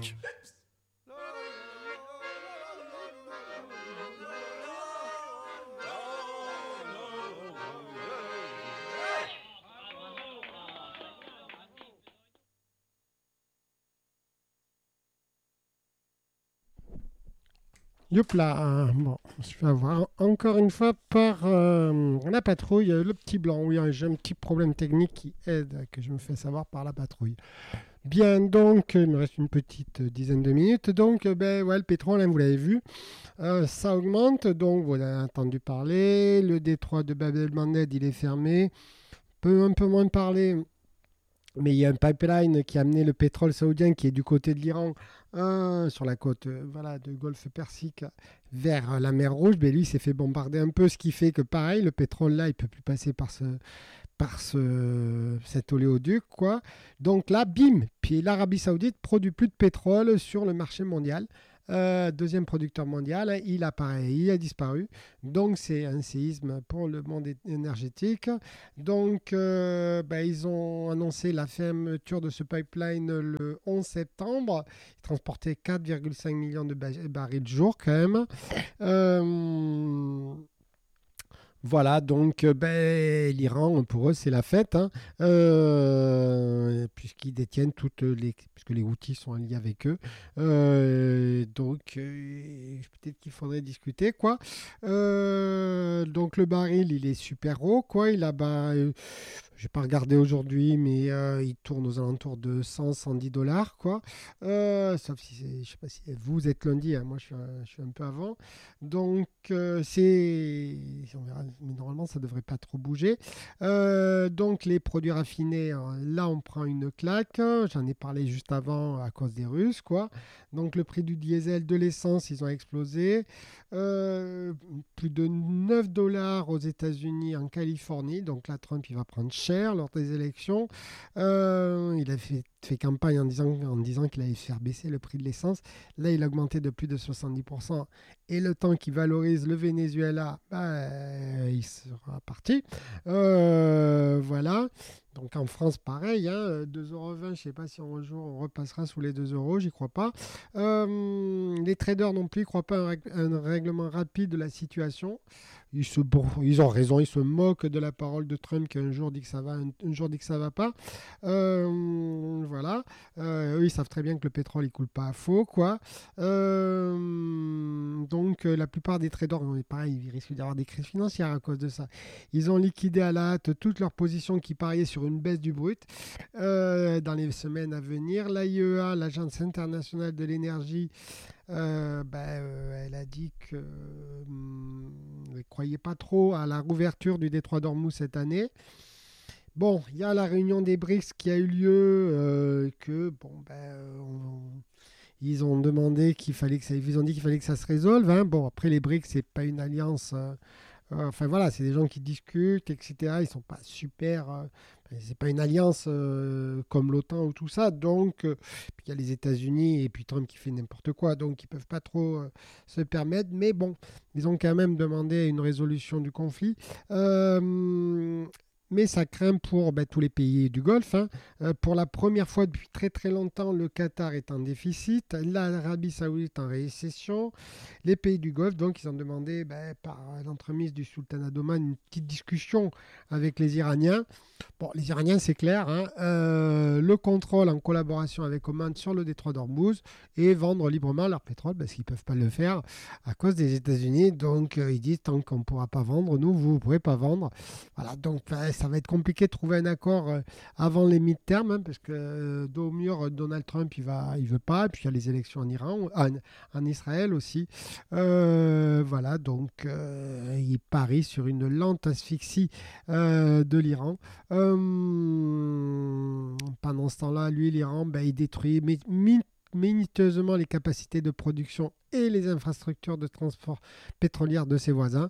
musique. Youp là, bon, je vais avoir encore une fois par la patrouille, le petit blanc. Oui, j'ai un petit problème technique qui aide, que je me fais savoir par la patrouille. Bien, donc, il me reste une petite dizaine de minutes. Donc, ben, ouais, le pétrole, hein, vous l'avez vu, ça augmente. Donc, vous avez entendu parler. Le détroit de Bab el-Mandeb, il est fermé. Un peu moins parler. Mais il y a un pipeline qui a amené le pétrole saoudien qui est du côté de l'Iran, sur la côte voilà, du golfe Persique vers la mer Rouge. Mais lui, il s'est fait bombarder un peu, ce qui fait que pareil, le pétrole là, il ne peut plus passer cet oléoduc. Quoi. Donc là, bim, puis l'Arabie saoudite produit plus de pétrole sur le marché mondial. Deuxième producteur mondial, il a disparu. Donc c'est un séisme pour le monde énergétique. Donc ben, ils ont annoncé la fermeture de ce pipeline le 11 septembre. Ils transportaient 4,5 millions de barils de jour quand même. Euh, voilà, donc ben, l'Iran, pour eux, c'est la fête, hein, puisqu'ils détiennent puisque les Houthis sont alliés avec eux. Donc, peut-être qu'il faudrait discuter, quoi. Donc, le baril, il est super haut, quoi. Je n'ai pas regardé aujourd'hui, mais il tourne aux alentours de 100-110 $, quoi. Sauf si je sais pas si vous êtes lundi, hein, moi je suis un peu avant. Donc, on verra, mais normalement, ça ne devrait pas trop bouger. Donc, les produits raffinés, là, on prend une claque. J'en ai parlé juste avant à cause des Russes, quoi. Donc, le prix du diesel, de l'essence, ils ont explosé. Euh, Plus de 9 $ aux États-Unis, en Californie. Donc, là, Trump, il va prendre cher lors des élections. Il a fait campagne en disant qu'il allait faire baisser le prix de l'essence. Là, il a augmenté de plus de 70%. Et le temps qu'il valorise le Venezuela, bah, il sera parti. Voilà. Donc en France, pareil, hein, 2,20 €, je ne sais pas si on repassera sous les 2 euros, j'y crois pas. Les traders non plus ne croient pas à un règlement rapide de la situation. Ils ont raison, ils se moquent de la parole de Trump qui un jour dit que ça va, un jour dit que ça va pas. Voilà. Eux, ils savent très bien que le pétrole, il coule pas à faux, quoi. Donc, la plupart des traders, pareil, ils risquent d'avoir des crises financières à cause de ça. Ils ont liquidé à la hâte toutes leurs positions qui pariaient sur une baisse du brut dans les semaines à venir. L'AIEA, l'Agence internationale de l'énergie, elle a dit qu'elle ne croyait pas trop à la rouverture du détroit d'Ormuz cette année. Bon, il y a la réunion des BRICS qui a eu lieu, ils ont demandé ils ont dit qu'il fallait que ça se résolve. Hein. Bon, après les BRICS, c'est pas une alliance. Enfin voilà, c'est des gens qui discutent, etc. Ils sont pas super. C'est pas une alliance comme l'OTAN ou tout ça. Donc, puis il y a les États-Unis et puis Trump qui fait n'importe quoi. Donc, ils peuvent pas trop se permettre. Mais bon, ils ont quand même demandé une résolution du conflit. Euh, mais ça craint pour tous les pays du Golfe. Hein. Pour la première fois depuis très très longtemps, le Qatar est en déficit, l'Arabie Saoudite en récession, les pays du Golfe, donc ils ont demandé par l'entremise du sultanat d'Oman une petite discussion avec les Iraniens. Bon, les Iraniens, c'est clair, hein, le contrôle en collaboration avec Oman sur le détroit d'Ormuz et vendre librement leur pétrole parce qu'ils ne peuvent pas le faire à cause des États-Unis. Donc ils disent tant qu'on ne pourra pas vendre, nous, vous ne pourrez pas vendre. Voilà, donc ça va être compliqué de trouver un accord avant les mi-termes hein, parce que au mur, Donald Trump, il veut pas. Et puis il y a les élections en Iran, en Israël aussi. Voilà, donc il parie sur une lente asphyxie de l'Iran. Pendant ce temps-là, lui, l'Iran, il détruit minutieusement les capacités de production et les infrastructures de transport pétrolière de ses voisins.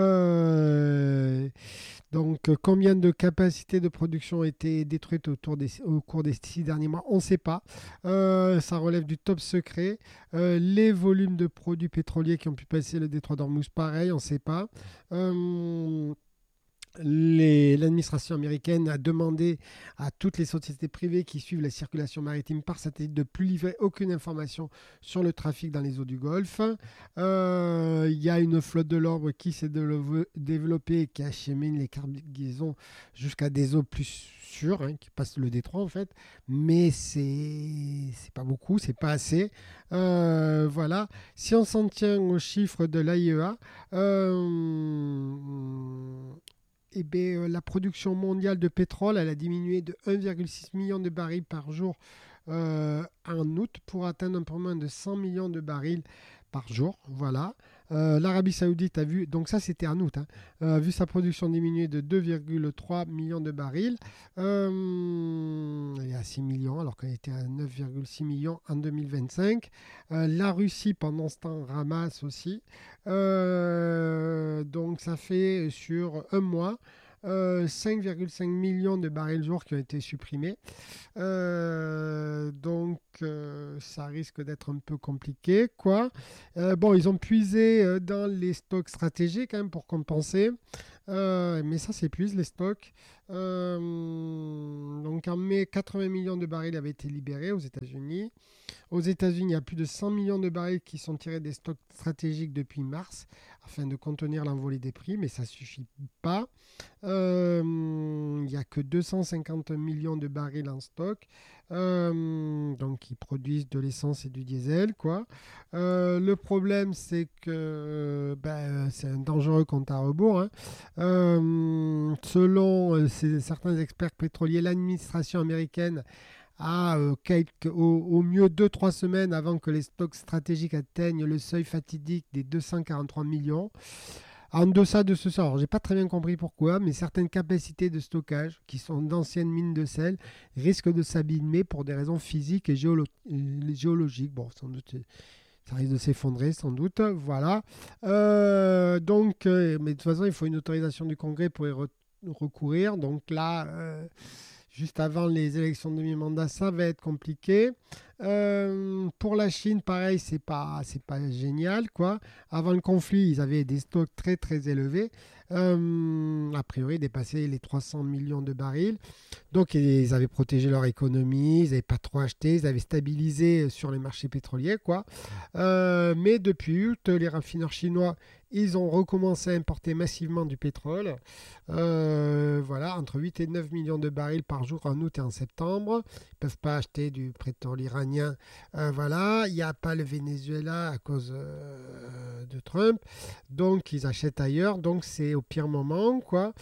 Donc, combien de capacités de production ont été détruites au cours des 6 derniers mois? On ne sait pas. Ça relève du top secret. Les volumes de produits pétroliers qui ont pu passer le détroit d'Ormuz, pareil, on ne sait pas. L'administration américaine a demandé à toutes les sociétés privées qui suivent la circulation maritime par satellite de ne plus livrer aucune information sur le trafic dans les eaux du Golfe. Il y a une flotte de l'ordre qui s'est développée et qui achemine les cargaisons jusqu'à des eaux plus sûres, hein, qui passent le détroit en fait. Mais c'est pas beaucoup, c'est pas assez. Voilà. Si on s'en tient aux chiffres de l'AIEA, eh bien, la production mondiale de pétrole elle a diminué de 1,6 million de barils par jour en août pour atteindre un peu moins de 100 millions de barils par jour. Voilà. L'Arabie Saoudite a vu, donc ça c'était en août, hein, a vu sa production diminuer de 2,3 millions de barils. Elle est à 6 millions alors qu'elle était à 9,6 millions en 2025. La Russie pendant ce temps ramasse aussi. Donc ça fait sur un mois 5,5 millions de barils jour qui ont été supprimés. Ça risque d'être un peu compliqué, quoi. Bon, ils ont puisé dans les stocks stratégiques hein, pour compenser. Mais ça s'épuise les stocks. Donc en mai, 80 millions de barils avaient été libérés aux États-Unis. Aux États-Unis, il y a plus de 100 millions de barils qui sont tirés des stocks stratégiques depuis mars afin de contenir l'envolée des prix, mais ça ne suffit pas. Il n'y a que 250 millions de barils en stock, donc ils produisent de l'essence et du diesel, quoi. Le problème, c'est que c'est un dangereux compte à rebours, hein. Selon certains experts pétroliers, l'administration américaine a au mieux 2-3 semaines avant que les stocks stratégiques atteignent le seuil fatidique des 243 millions. En deçà de ce sort, j'ai pas très bien compris pourquoi, mais certaines capacités de stockage, qui sont d'anciennes mines de sel, risquent de s'abîmer pour des raisons physiques et géologiques. Bon, sans doute, ça risque de s'effondrer, sans doute. Voilà. Mais de toute façon, il faut une autorisation du Congrès pour y recourir. Donc là, juste avant les élections de demi-mandat, ça va être compliqué. Pour la Chine, pareil, c'est pas génial, quoi. Avant le conflit, ils avaient des stocks très très élevés, a priori dépassaient les 300 millions de barils. Donc ils avaient protégé leur économie, ils n'avaient pas trop acheté, ils avaient stabilisé sur les marchés pétroliers, quoi. Mais depuis août, les raffineurs chinois, ils ont recommencé à importer massivement du pétrole. Voilà, entre 8 et 9 millions de barils par jour en août et en septembre. Ils ne peuvent pas acheter du pétrole iranien. Voilà, il n'y a pas le Venezuela à cause de Trump. Donc ils achètent ailleurs. Donc c'est au pire moment, quoi.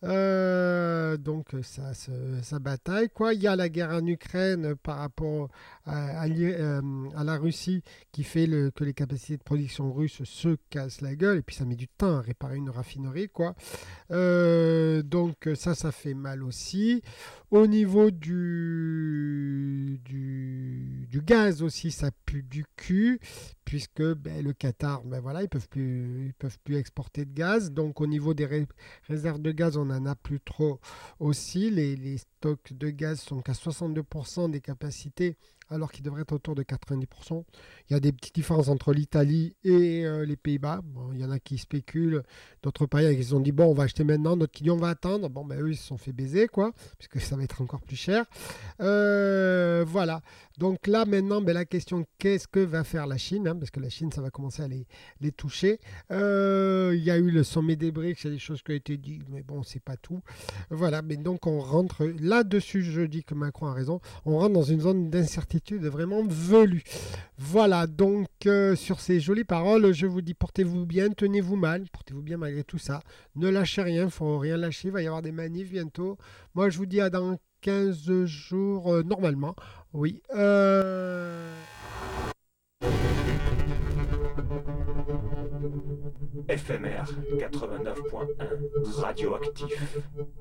Donc ça bataille, quoi. Il y a la guerre en Ukraine par rapport à la Russie qui fait que les capacités de production russes se cassent la gueule. Et puis ça met du temps à réparer une raffinerie, quoi. Donc ça fait mal aussi. Au niveau du gaz aussi, ça pue du cul, puisque le Qatar, voilà, ils peuvent plus exporter de gaz. Donc au niveau des réserves de gaz, on n'en a plus trop aussi. Les stocks de gaz sont qu'à 62% des capacités, alors qu'ils devraient être autour de 90%. Il y a des petites différences entre l'Italie et les Pays-Bas. Bon, il y en a qui spéculent, d'autres pays qui se sont dit bon, on va acheter maintenant, d'autres qui disent on va attendre. Bon, eux, ils se sont fait baiser, quoi, puisque ça va être encore plus cher. Voilà. Donc là, maintenant, la question, qu'est-ce que va faire la Chine, hein, parce que la Chine, ça va commencer à les toucher. Il y a eu le sommet des BRICS, il y a des choses qui ont été dites, mais bon, c'est pas tout. Voilà, mais donc on rentre là-dessus, je dis que Macron a raison, on rentre dans une zone d'incertitude vraiment velue. Voilà, donc sur ces jolies paroles, je vous dis portez-vous bien, tenez-vous bien malgré tout ça. Ne lâchez rien, il ne faut rien lâcher, il va y avoir des manifs bientôt. Moi, je vous dis à dans 15 jours, normalement. Oui. FMR 89.1 Radioactif.